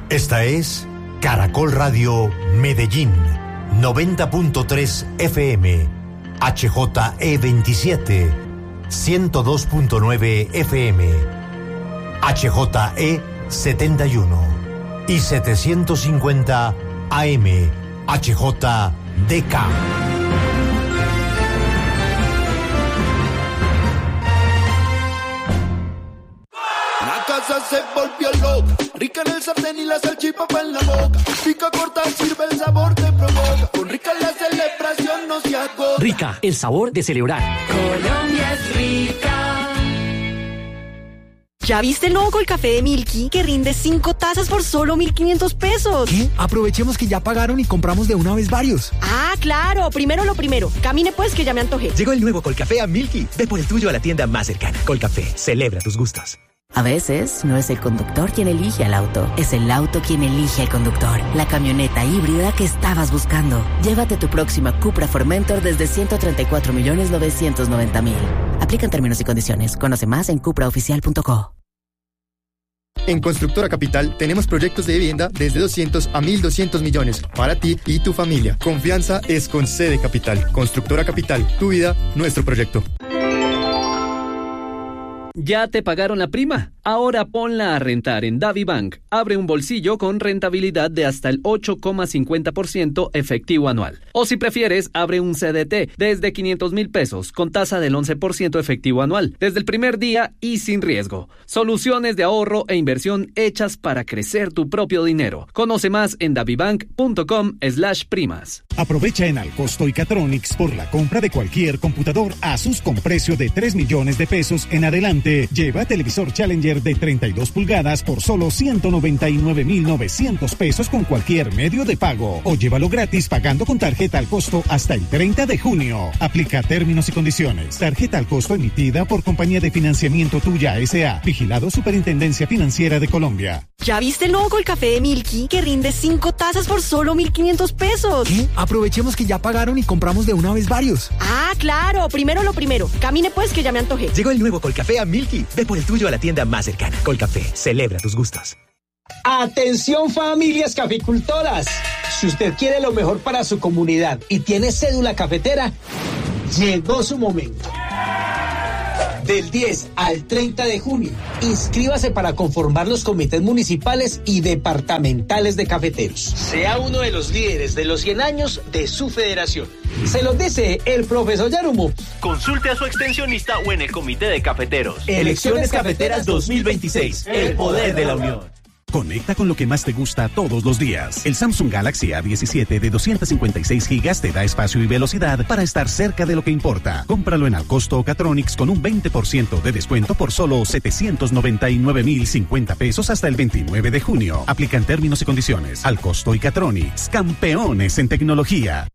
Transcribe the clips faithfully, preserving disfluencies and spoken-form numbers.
Esta es Caracol Radio Medellín, noventa punto tres F M, H J E veintisiete, ciento dos punto nueve F M, H J E setenta y uno y setecientos cincuenta A M, H J D K. Se volvió loca, rica en el sartén y la salchipapa en la boca. Pica corta, sirve el sabor, te provoca. Con Rica la celebración no se agota. Rica, el sabor de celebrar. Colombia es rica. ¿Ya viste el nuevo Colcafé de Milky que rinde cinco tazas por solo mil quinientos pesos? ¿Qué? Aprovechemos que ya pagaron y compramos de una vez varios. Ah, claro. Primero lo primero. Camine pues que ya me antojé. Llegó el nuevo Colcafé a Milky. Ve por el tuyo a la tienda más cercana. Colcafé, celebra tus gustos. A veces no es el conductor quien elige al auto, es el auto quien elige al conductor. La camioneta híbrida que estabas buscando. Llévate tu próxima Cupra Formentor desde ciento treinta y cuatro millones novecientos noventa mil. Aplican términos y condiciones. Conoce más en cupra oficial punto co. En Constructora Capital tenemos proyectos de vivienda desde doscientos a mil doscientos millones para ti y tu familia. Confianza es con C de Capital. Constructora Capital, tu vida, nuestro proyecto. ¿Ya te pagaron la prima? Ahora ponla a rentar en DaviBank. Abre un bolsillo con rentabilidad de hasta el ocho coma cincuenta por ciento efectivo anual. O si prefieres, abre un C D T desde quinientos mil pesos con tasa del once por ciento efectivo anual, desde el primer día y sin riesgo. Soluciones de ahorro e inversión hechas para crecer tu propio dinero. Conoce más en davibank.com slash primas. Aprovecha en Alcosto y Catronics por la compra de cualquier computador Asus con precio de tres millones de pesos en adelante. Lleva televisor Challenger de treinta y dos pulgadas por solo ciento noventa y nueve mil novecientos pesos con cualquier medio de pago. O llévalo gratis pagando con tarjeta al costo hasta el treinta de junio. Aplica términos y condiciones. Tarjeta al costo emitida por Compañía de Financiamiento Tuya S A. Vigilado Superintendencia Financiera de Colombia. ¿Ya viste el nuevo Colcafé de Milky que rinde cinco tazas por solo mil quinientos pesos? ¿Qué? Aprovechemos que ya pagaron y compramos de una vez varios. Ah, claro. Primero lo primero. Camine pues que ya me antojé. Llegó el nuevo Colcafé a Milky. Ve por el tuyo a la tienda más cercana. Colcafé, celebra tus gustos. Atención familias caficultoras. Si usted quiere lo mejor para su comunidad y tiene cédula cafetera, llegó su momento. Del diez al treinta de junio, inscríbase para conformar los comités municipales y departamentales de cafeteros. Sea uno de los líderes de los cien años de su federación. Se los dice el profesor Yarumo. Consulte a su extensionista o en el comité de cafeteros. Elecciones Cafeteras dos mil veintiséis. El poder de la unión. Conecta con lo que más te gusta todos los días. El Samsung Galaxy A diecisiete de doscientos cincuenta y seis gigas te da espacio y velocidad para estar cerca de lo que importa. Cómpralo en Alcosto o Catronics con un veinte por ciento de descuento por solo setecientos noventa y nueve mil cincuenta pesos hasta el veintinueve de junio. Aplican términos y condiciones. Alcosto y Catronics, campeones en tecnología.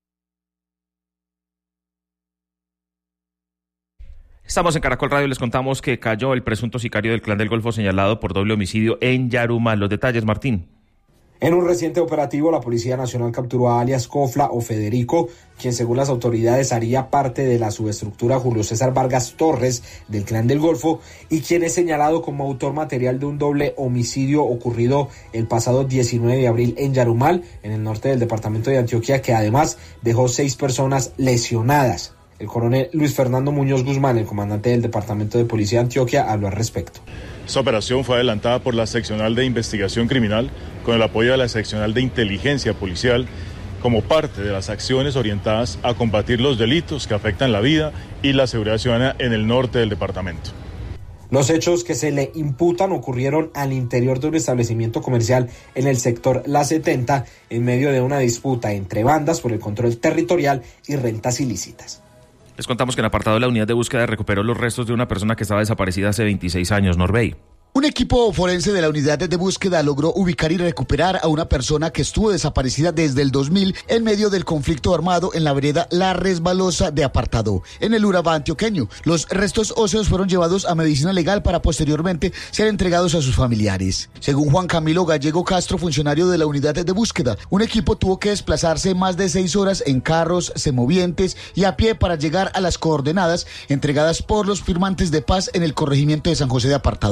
Estamos en Caracol Radio y les contamos que cayó el presunto sicario del Clan del Golfo señalado por doble homicidio en Yarumal. Los detalles, Martín. En un reciente operativo, la Policía Nacional capturó a alias Cofla o Federico, quien según las autoridades haría parte de la subestructura Julio César Vargas Torres del Clan del Golfo y quien es señalado como autor material de un doble homicidio ocurrido el pasado diecinueve de abril en Yarumal, en el norte del departamento de Antioquia, que además dejó seis personas lesionadas. El coronel Luis Fernando Muñoz Guzmán, el comandante del Departamento de Policía de Antioquia, habló al respecto. Esta operación fue adelantada por la Seccional de Investigación Criminal con el apoyo de la Seccional de Inteligencia Policial como parte de las acciones orientadas a combatir los delitos que afectan la vida y la seguridad ciudadana en el norte del departamento. Los hechos que se le imputan ocurrieron al interior de un establecimiento comercial en el sector La setenta en medio de una disputa entre bandas por el control territorial y rentas ilícitas. Les contamos que en apartado de la unidad de búsqueda recuperó los restos de una persona que estaba desaparecida hace veintiséis años, Norbey. Un equipo forense de la unidad de búsqueda logró ubicar y recuperar a una persona que estuvo desaparecida desde el dos mil en medio del conflicto armado en la vereda La Resbalosa de Apartado, en el Urabá antioqueño. Los restos óseos fueron llevados a medicina legal para posteriormente ser entregados a sus familiares. Según Juan Camilo Gallego Castro, funcionario de la unidad de búsqueda, un equipo tuvo que desplazarse más de seis horas en carros, semovientes y a pie para llegar a las coordenadas entregadas por los firmantes de paz en el corregimiento de San José de Apartado.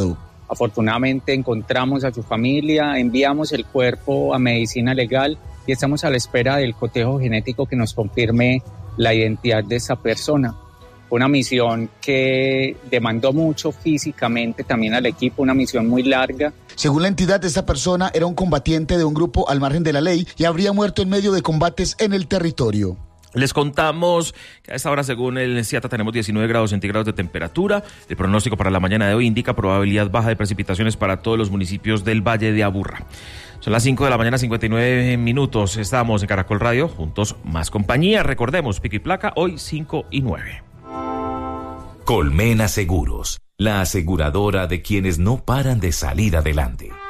Afortunadamente encontramos a su familia, enviamos el cuerpo a medicina legal y estamos a la espera del cotejo genético que nos confirme la identidad de esa persona. Una misión que demandó mucho físicamente también al equipo, una misión muy larga. Según la entidad, esta persona era un combatiente de un grupo al margen de la ley y habría muerto en medio de combates en el territorio. Les contamos que a esta hora, según el CIATA, tenemos diecinueve grados centígrados de temperatura. El pronóstico para la mañana de hoy indica probabilidad baja de precipitaciones para todos los municipios del Valle de Aburrá. Son las cinco de la mañana, cincuenta y nueve minutos. Estamos en Caracol Radio, juntos más compañía. Recordemos, pico y placa, hoy cinco y nueve. Colmena Seguros, la aseguradora de quienes no paran de salir adelante.